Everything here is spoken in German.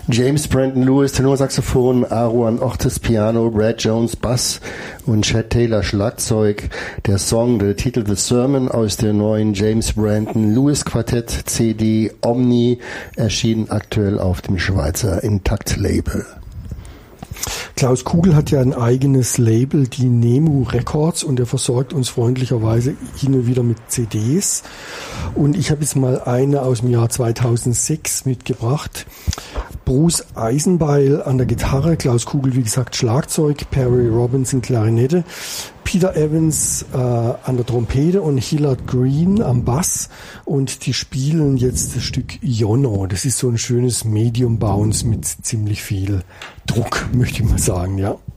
James Brandon Lewis Tenorsaxophon, Aaron Ortiz Piano, Brad Jones Bass und Chad Taylor Schlagzeug. Der Song, der Titel The Sermon aus der neuen James Brandon Lewis Quartett CD Omni, erschienen aktuell auf dem Schweizer Intakt Label. Klaus Kugel hat ja ein eigenes Label, die Nemu Records, und er versorgt uns freundlicherweise hin und wieder mit CDs. Und ich habe jetzt mal eine aus dem Jahr 2006 mitgebracht. Bruce Eisenbeil an der Gitarre, Klaus Kugel, wie gesagt, Schlagzeug, Perry Robinson Klarinette, Peter Evans an der Trompete und Hillard Green am Bass, und die spielen jetzt das Stück Yono. Das ist so ein schönes Medium Bounce mit ziemlich viel Druck, möchte ich mal sagen, ja.